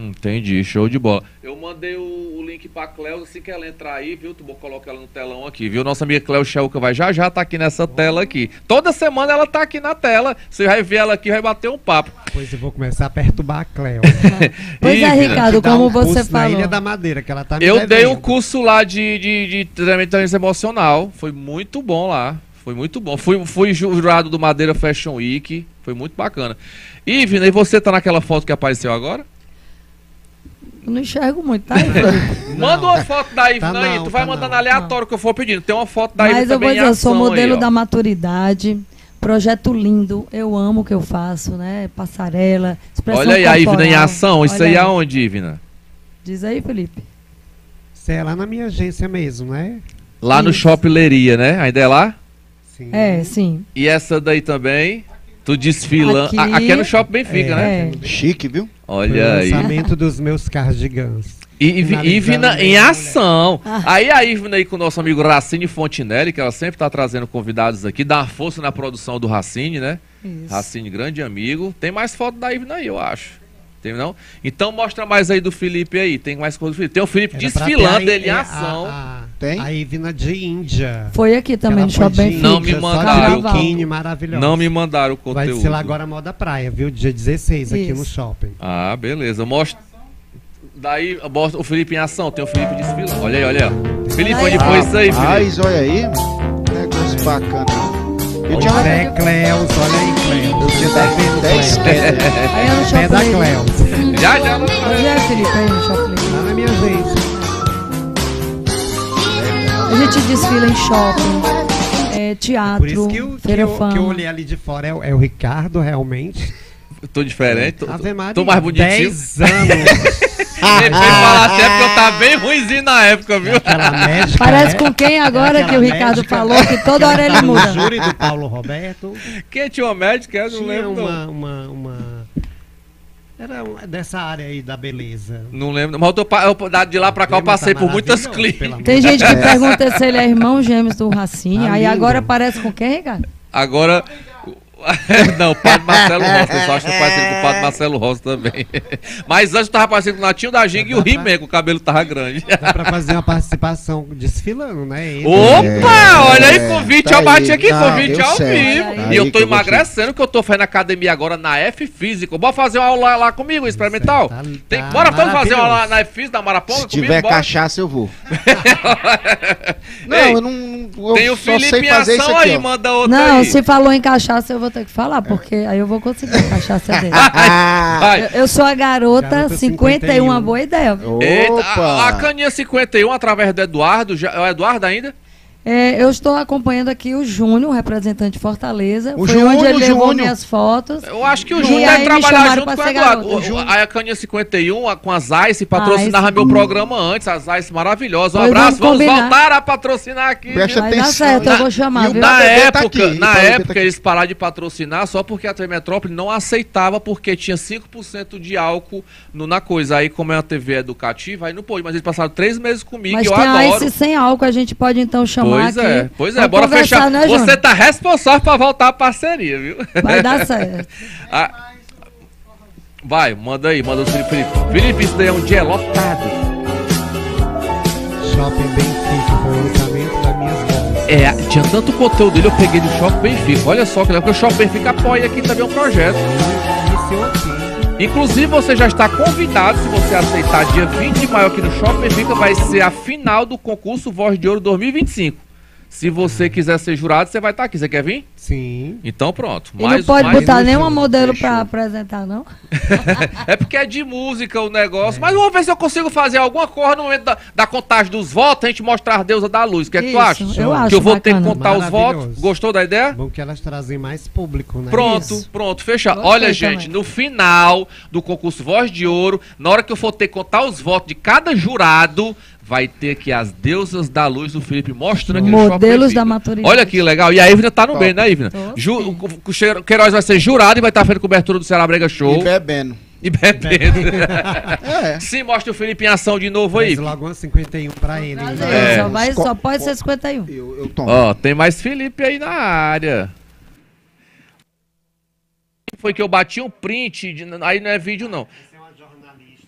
Entendi, show de bola. Eu mandei o link pra Cleo, assim que ela entrar aí, viu? Tu vou colocar ela no telão aqui, viu? Nossa amiga Cleo Chauca vai já tá aqui nessa tela aqui. Toda semana ela tá aqui na tela. Você vai ver ela aqui e vai bater um papo. Pois eu vou começar a perturbar a Cleo. Pois é, Ricardo, como você falou. Na Ilha da Madeira, que ela tá me Eu devendo. dei um curso lá de treinamento emocional. Foi muito bom lá. Foi muito bom. Fui jurado do Madeira Fashion Week. Foi muito bacana. Ivna, e você tá naquela foto que apareceu agora? Eu não enxergo muito, tá, Ivna? Manda uma foto da Ivna tá aí. não, Tu vai tá mandando não. aleatório que eu for pedindo. Tem uma foto da Ivna Mas eu vou também dizer, em eu sou ação modelo aí, ó. da maturidade. Projeto lindo. Eu amo o que eu faço, né? Passarela, expressão Olha aí a Ivna em corporal. ação. Isso Olha aí é aonde, Ivna? Diz aí, Felipe. Você é lá na minha agência mesmo, né? Lá no Isso. Shopping Leria, né? Ainda é lá? Sim. É, sim. E essa daí também? Tu desfilando. Aqui- Aqui é no Shopping Benfica, né? É. Chique, viu? Foi Olha o aí. lançamento dos meus cardigans. Ivna Finalizando em mesmo, ação. Ah. Aí a Ivna aí com o nosso amigo Racine Fontinelli, que ela sempre tá trazendo convidados aqui, dá uma força na produção do Racine, né? Isso. Racine, grande amigo. Tem mais foto da Ivna aí, eu acho. Tem não? Então mostra mais aí do Felipe aí. Tem mais coisa do Felipe. Tem o Felipe Era pra desfilando ter ele em ação. Tem? A Ivna de Índia. Foi aqui também Ela no foi Shopping de Benfica. Não me Índia, mandaram. Só de biquíni maravilhosa. Não me mandaram o Vai conteúdo. ser lá agora Moda Praia, viu? Dia 16 aqui Isso. no shopping. Ah, beleza. Mostra. Daí mostra o Felipe em ação. Tem o Felipe desfilando. Olha aí, olha aí. Felipe, onde foi isso aí, Felipe? Rapaz, olha aí. Negócio bacana. Eu tinha Pois é, Cleus, olha aí, Cleus. Eu tinha Tá vendo, 10 Cleus? pés. Aí é no Pé Shopping da Leria. Cleus. Já. Onde é, Felipe? Aí no Shopping Leria. Lá na minha agência. A gente desfila em shopping, Por teatro, isso que Feira eu Fama. olhei ali de fora é o Ricardo, realmente. Tô diferente. Ave Maria, Tô mais bonitinho. 10 anos. Ele veio falar até porque eu tava bem ruimzinho na época, viu? Aquela médica. Parece né? com quem agora que o Aquela Ricardo médica falou que toda hora ele tá no muda. júri do Paulo Roberto. Quem tinha uma médica? Eu não Tinha lembro. não. uma. Era dessa área aí da beleza. Não lembro. Mas de lá pra cá eu Mas passei tá por muitas maravilhoso, clínicas. pelo amor Tem de gente que Deus. pergunta se ele é irmão gêmeos do Racine. Tá Aí lindo. agora parece com quem, Ricardo? Agora. Não, o Padre Marcelo Rossi. Eu só acho que eu parecendo com o Padre Marcelo Rossi também. Mas antes eu tava parecendo com o Natinho da Ginga e o He-Man, que o cabelo tava grande. Dá pra fazer uma participação desfilando, né? Ele- Opa! Olha aí, convite, tá eu bati aí. aqui, Não, convite deu ao certo. vivo. Aí E eu tô que eu vou emagrecendo, que eu tô fazendo academia agora na F Física. Bora fazer uma aula lá comigo, experimental? Tá- Tem, tá bora todos fazer uma aula maravilhoso. na F Física, da Maraponga Se comigo? tiver Bora. cachaça, eu vou. Não, Ei, eu não. Eu Tem o só Felipe sei em fazer isso ação aqui, aí, ó. manda outra Não, aí. se falou em cachaça, eu vou ter que falar, porque aí eu vou conseguir a cachaça dele. Vai. Eu sou a garota Garota 51, uma boa ideia. Viu? Eita, Opa! a caninha 51, através do Eduardo. É o Eduardo ainda? Eu estou acompanhando aqui o Júnior, representante de Fortaleza. O Foi Júnior, onde ele levou Júnior. minhas fotos. Eu acho que o E Júnior aí deve me trabalhar chamaram junto pra com o ser Eduardo. garota. A caninha 51, com as Ice, patrocinava meu programa antes. As Ice maravilhosas. Um Pois abraço, vamos vamos combinar. voltar a patrocinar aqui. Presta Vai dar atenção. certo, eu Na- vou chamar, e o viu? Na bebê tá época, aqui, e o na bebê tá época aqui. eles pararam de patrocinar só porque a TV Metrópole não aceitava porque tinha 5% de álcool na coisa. Aí, como é uma TV educativa, aí não pôde. Mas eles passaram 3 meses comigo Mas e eu tem a adoro. Ice sem álcool, a gente pode então chamar Pois aqui. é, bora Vamos conversar, fechar. né, Você Júnior? tá responsável pra voltar a parceria, viu? Vai dar certo. Ah, vai, manda aí, manda o Felipe. Felipe, isso daí é um dia lotado. Shopping Benfica, foi o lançamento das minhas bolas. É, tinha tanto conteúdo dele, eu peguei do Shopping Benfica. Olha só, que legal, porque o Shopping Benfica apoia aqui também um projeto. Iniciou aqui. Inclusive, você já está convidado, se você aceitar, dia 20 de maio aqui no Shopping Benfica, vai ser a final do concurso Voz de Ouro 2025. Se você quiser ser jurado, você vai estar aqui. Você quer vir? Sim. Então pronto. E não pode mais botar um. nenhuma modelo Fechou. pra apresentar, não? É porque é de música o negócio. Mas vamos ver se eu consigo fazer alguma coisa no momento da contagem dos votos, a gente mostrar as deusas da luz. O que é que tu Isso, acha? eu acho Que eu vou ter que bacana. contar os Maravilhoso. votos. Gostou da ideia? Bom que elas trazem mais público, né? Pronto, Isso. pronto, fechado. Gostei Olha, gente, também. no final do concurso Voz de Ouro, na hora que eu for ter que contar os votos de cada jurado, vai ter aqui as deusas da luz do Felipe mostrando aqui no Shopping Modelos Benfica. da maturidade. Olha que legal. E a Ivna tá no bem, né, Ivna? Tô, O Queiroz vai ser jurado e vai estar fazendo cobertura do Ceará Brega Show. E bebendo. E bebendo. É. Sim, mostra o Felipe em ação de novo aí. Mas logo uma 51 pra ele. Mas né? É. só pode ser 51. Eu tomo. Ó, tem mais Felipe aí na área. Foi que eu bati um print, aí não é vídeo não.